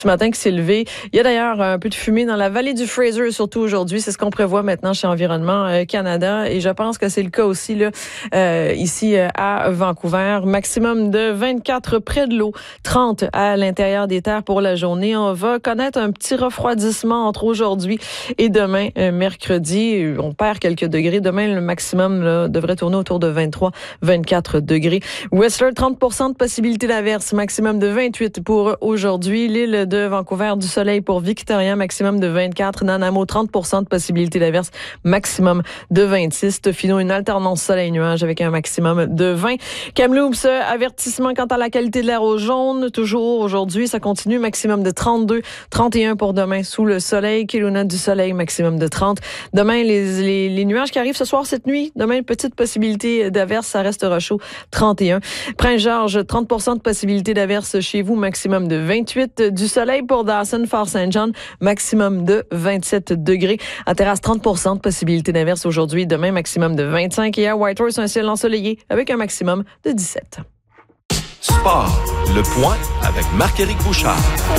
Ce matin qui s'est levé. Il y a d'ailleurs un peu de fumée dans la vallée du Fraser, surtout aujourd'hui. C'est ce qu'on prévoit maintenant chez Environnement Canada. Et je pense que c'est le cas aussi là, ici à Vancouver. Maximum de 24 près de l'eau, 30 à l'intérieur des terres pour la journée. On va connaître un petit refroidissement entre aujourd'hui et demain, mercredi. On perd quelques degrés. Demain, le maximum là, devrait tourner autour de 23-24 degrés. Whistler, 30% de possibilité d'averse. Maximum de 28 pour aujourd'hui. L'île de Vancouver, du soleil pour Victoria, maximum de 24. Nanamo, 30% de possibilité d'averse, maximum de 26. Tofino, une alternance soleil-nuage avec un maximum de 20. Kamloops, avertissement quant à la qualité de l'air au jaune. Toujours aujourd'hui, ça continue, maximum de 32. 31 pour demain, sous le soleil. Kelowna, du soleil, maximum de 30. Demain, les nuages qui arrivent ce soir, cette nuit. Demain, une petite possibilité d'averse, ça restera chaud, 31. Prince-Georges, 30% de possibilité d'averse chez vous, maximum de 28. Du soleil pour Dawson, Fort Saint-John, maximum de 27 degrés. À Terrasse, 30% de possibilité d'averse aujourd'hui. Demain, maximum de 25. Et à Whitehorse, un ciel ensoleillé avec un maximum de 17. Sport, le point avec Marc-Éric Bouchard.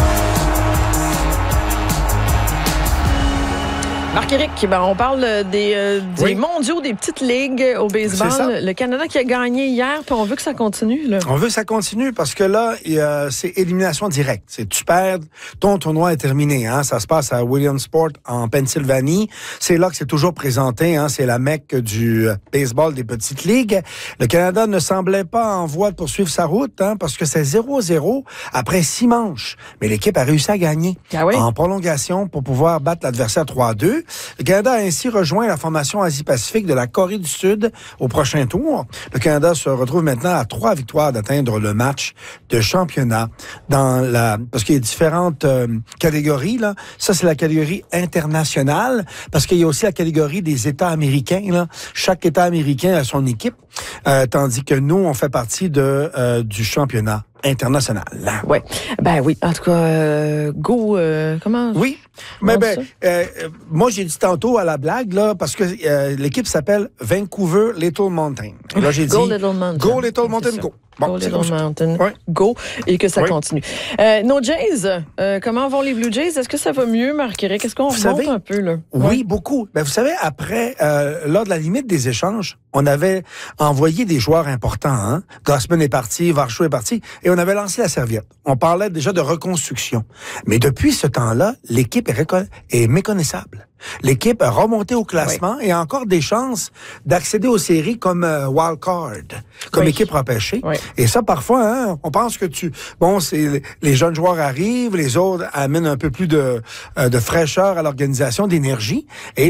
Marc-Éric, on parle des mondiaux, des petites ligues au baseball. Le Canada qui a gagné hier, puis on veut que ça continue. Là. On veut que ça continue parce que là, c'est élimination directe. Tu perds, ton tournoi est terminé. Hein? Ça se passe à Williamsport en Pennsylvanie. C'est là que c'est toujours présenté. Hein? C'est la mecque du baseball des petites ligues. Le Canada ne semblait pas en voie de poursuivre sa route parce que c'est 0-0 après 6 manches. Mais l'équipe a réussi à gagner en prolongation pour pouvoir battre l'adversaire 3-2. Le Canada a ainsi rejoint la formation Asie-Pacifique de la Corée du Sud au prochain tour. Le Canada se retrouve maintenant à 3 victoires d'atteindre le match de championnat parce qu'il y a différentes catégories. Là. Ça, c'est la catégorie internationale parce qu'il y a aussi la catégorie des États américains. Là. Chaque État américain a son équipe, tandis que nous, on fait partie du championnat international. Ouais. Oui. En tout cas, go. Comment? Oui. Mais moi, j'ai dit tantôt à la blague, là, parce que l'équipe s'appelle Vancouver Little Mountain. Et là, j'ai dit Go Little Mountain. Go Little Mountain, go. Bon, Go Little Mountain, go, et que ça continue. Nos Jays, comment vont les Blue Jays? Est-ce que ça va mieux, Marc-Éric? Est-ce qu'on remonte un peu, là? Oui, beaucoup. Vous savez, après, lors de la limite des échanges, on avait envoyé des joueurs importants. Hein? Gausman est parti, Varsho est parti, et on avait lancé la serviette. On parlait déjà de reconstruction. Mais depuis ce temps-là, l'équipe est méconnaissable. L'équipe a remonté au classement et a encore des chances d'accéder aux séries comme wild card, comme équipe repêchée. Oui. Et ça, parfois, on pense que c'est les jeunes joueurs arrivent, les autres amènent un peu plus de fraîcheur à l'organisation, d'énergie. Et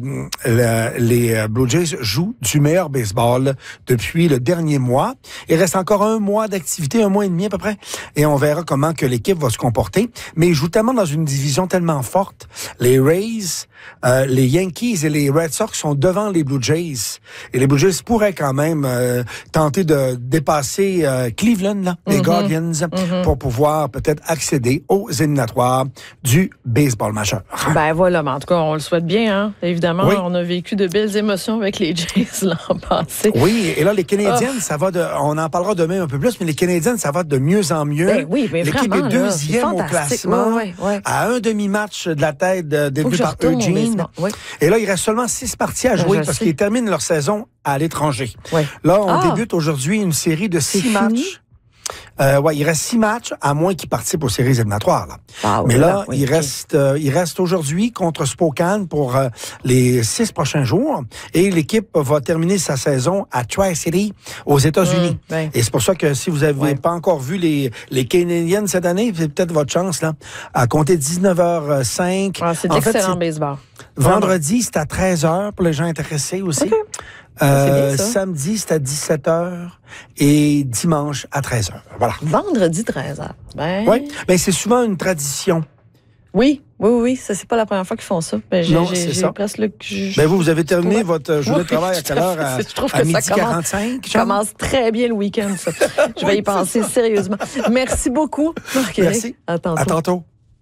les Blue Jays jouent du meilleur baseball depuis le dernier mois. Il reste encore 1 mois d'activité, 1 mois et demi à peu près. Et on verra comment que l'équipe va se comporter. Mais ils jouent tellement dans une division tellement forte. Les Rays, les Yankees et les Red Sox sont devant les Blue Jays. Et les Blue Jays pourraient quand même tenter de dépasser Cleveland, là, les Guardians, pour pouvoir peut-être accéder aux éliminatoires du baseball majeur. Voilà, mais en tout cas, on le souhaite bien. Hein? Évidemment, on a vécu de belles émotions avec les Jays l'an passé. Oui, et là, les Canadiens, ça va on en parlera demain un peu plus, mais les Canadiens, ça va de mieux en mieux. Oui, mais l'équipe vraiment, est deuxième au classement, à un demi-match de la tête détenu par Eugene. Et là, il reste seulement 6 parties à jouer parce qu'ils terminent leur saison à l'étranger. Là, on débute aujourd'hui une série de 6 matchs. Il reste 6 matchs, à moins qu'ils participent aux séries éliminatoires. Là. Mais là, il reste aujourd'hui contre Spokane pour les 6 prochains jours. Et l'équipe va terminer sa saison à Tri-City, aux États-Unis. Et c'est pour ça que si vous n'avez pas encore vu les Canadiens cette année, c'est peut-être votre chance, là, à compter 19h05. C'est excellent baseball. Vendredi, c'est à 13h pour les gens intéressés aussi. Okay. Samedi, c'est à 17h et dimanche à 13h. Voilà. Vendredi, 13h. Oui, c'est souvent une tradition. Oui, ça c'est pas la première fois qu'ils font ça. Non, c'est ça. Presque vous avez terminé votre journée de travail à quelle heure? À midi 45? Ça commence très bien le week-end, ça. Je vais y penser sérieusement. Merci beaucoup, Marc. Merci. À tantôt.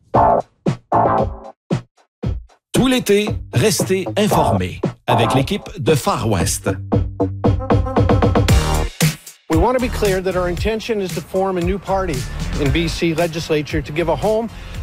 Tout l'été, restez informés avec l'équipe de Far West. We want to be clear that our intention is to form a new party in BC legislature to give a home